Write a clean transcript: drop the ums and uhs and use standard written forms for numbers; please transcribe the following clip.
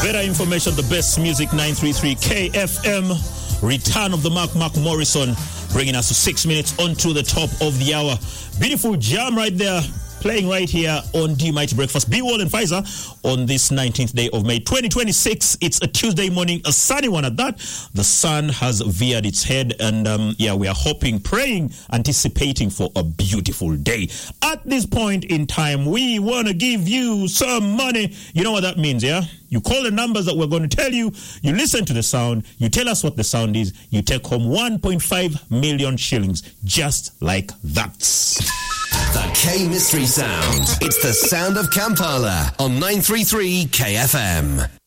Better information, the best music, 933 KFM. Return of the Mark Morrison, bringing us to 6 minutes onto the top of the hour. Beautiful jam right there, playing right here on D Mighty Breakfast. B-Wall and Pfizer on this 19th day of May 2026. It's a Tuesday morning, a sunny one at that. The sun has veered its head, and we are hoping, praying, anticipating for a beautiful day. At this point in time, we want to give you some money. You know what that means, yeah? You call the numbers that we're going to tell you, you listen to the sound, you tell us what the sound is, you take home 1.5 million shillings, just like that. The K Mystery Sound. It's the sound of Kampala on 933 KFM.